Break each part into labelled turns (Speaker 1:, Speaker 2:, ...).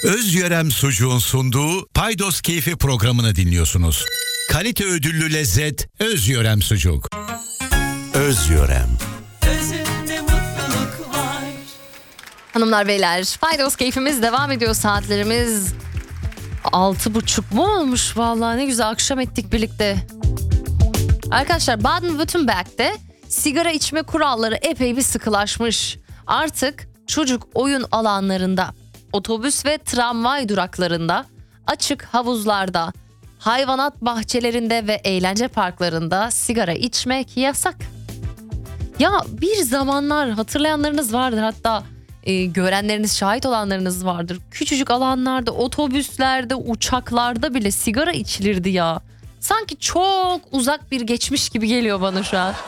Speaker 1: Özyörem Sucuğun sunduğu Paydos Keyfi programını dinliyorsunuz. Kalite ödüllü lezzet Özyörem Sucuk. Özyörem.
Speaker 2: Özünde mutluluk var.
Speaker 3: Hanımlar beyler, Paydos Keyfimiz devam ediyor. Saatlerimiz 6.30 mu olmuş? Vallahi ne güzel akşam ettik birlikte. Arkadaşlar, Baden-Württemberg'de sigara içme kuralları epey bir sıkılaşmış. Artık çocuk oyun alanlarında, otobüs ve tramvay duraklarında, açık havuzlarda, hayvanat bahçelerinde ve eğlence parklarında sigara içmek yasak. Ya bir zamanlar hatırlayanlarınız vardır, hatta görenleriniz, şahit olanlarınız vardır. Küçücük alanlarda, otobüslerde, uçaklarda bile sigara içilirdi ya. Sanki çok uzak bir geçmiş gibi geliyor bana şu an.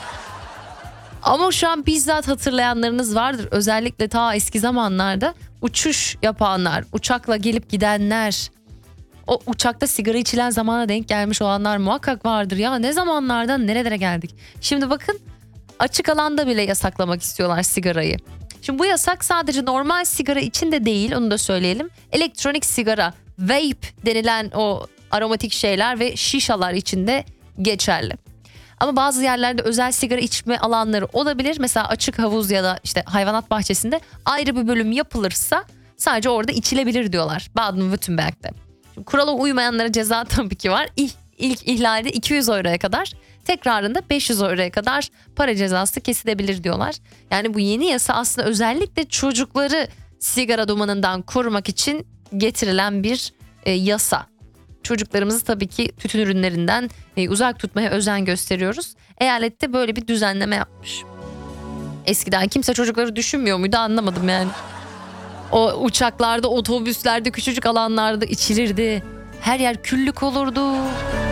Speaker 3: Ama şu an bizzat hatırlayanlarınız vardır. Özellikle ta eski zamanlarda uçuş yapanlar, uçakla gelip gidenler, o uçakta sigara içilen zamana denk gelmiş olanlar muhakkak vardır. Ya ne zamanlardan nerelere geldik. Şimdi bakın, açık alanda bile yasaklamak istiyorlar sigarayı. Şimdi bu yasak sadece normal sigara için de değil, onu da söyleyelim. Elektronik sigara, vape denilen o aromatik şeyler ve şişalar için de geçerli. Ama bazı yerlerde özel sigara içme alanları olabilir. Mesela açık havuz ya da işte hayvanat bahçesinde ayrı bir bölüm yapılırsa sadece orada içilebilir diyorlar Baden-Württemberg'de. Şimdi kurala uymayanlara ceza tabii ki var. İlk ihlalde 200 euroya kadar, tekrarında 500 euroya kadar para cezası kesilebilir diyorlar. Yani bu yeni yasa aslında özellikle çocukları sigara dumanından korumak için getirilen bir yasa. Çocuklarımızı tabii ki tütün ürünlerinden uzak tutmaya özen gösteriyoruz. Eyalette böyle bir düzenleme yapmış. Eskiden kimse çocukları düşünmüyor muydu, anlamadım yani. O uçaklarda, otobüslerde, küçücük alanlarda içilirdi. Her yer küllük olurdu.